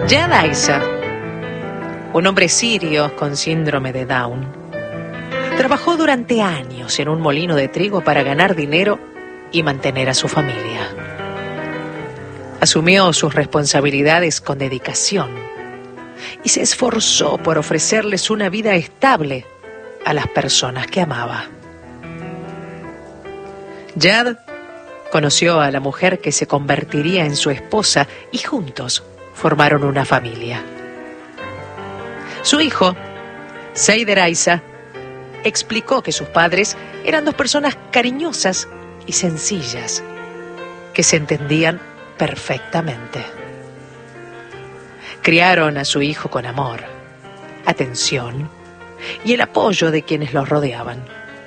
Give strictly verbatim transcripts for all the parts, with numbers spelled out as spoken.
Jad Isa, un hombre sirio con síndrome de Down, trabajó durante años en un molino de trigo para ganar dinero y mantener a su familia. Asumió sus responsabilidades con dedicación y se esforzó por ofrecerles una vida estable a las personas que amaba. Jad conoció a la mujer que se convertiría en su esposa y juntos formaron una familia. Su hijo, Seider Isa, explicó que sus padres eran dos personas cariñosas y sencillas que se entendían perfectamente. Criaron a su hijo con amor, atención y el apoyo de quienes los rodeaban.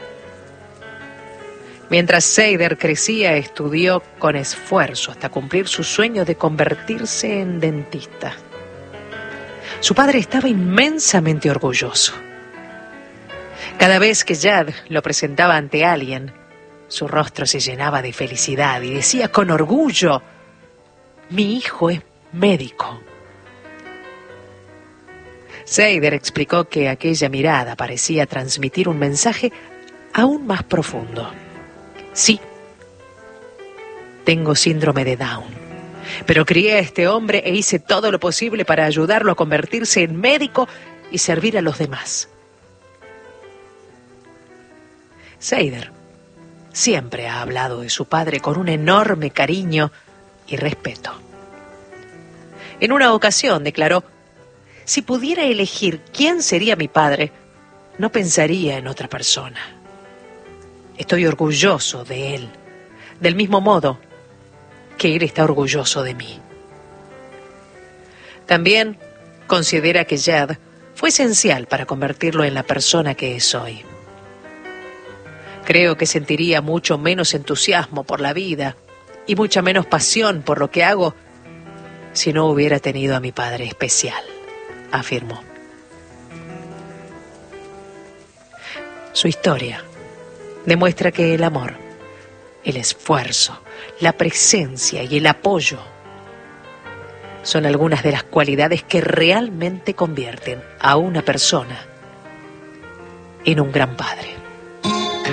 Mientras Seider crecía, estudió con esfuerzo hasta cumplir su sueño de convertirse en dentista. Su padre estaba inmensamente orgulloso. Cada vez que Jad lo presentaba ante alguien, su rostro se llenaba de felicidad y decía con orgullo: «Mi hijo es médico». Seider explicó que aquella mirada parecía transmitir un mensaje aún más profundo. «Sí, tengo síndrome de Down, pero crié a este hombre e hice todo lo posible para ayudarlo a convertirse en médico y servir a los demás». Seider siempre ha hablado de su padre con un enorme cariño y respeto. En una ocasión declaró: «Si pudiera elegir quién sería mi padre, no pensaría en otra persona. Estoy orgulloso de él, del mismo modo que él está orgulloso de mí». También considera que Jad fue esencial para convertirlo en la persona que es hoy. «Creo que sentiría mucho menos entusiasmo por la vida y mucha menos pasión por lo que hago si no hubiera tenido a mi padre especial», afirmó. Su historia demuestra que el amor, el esfuerzo, la presencia y el apoyo son algunas de las cualidades que realmente convierten a una persona en un gran padre.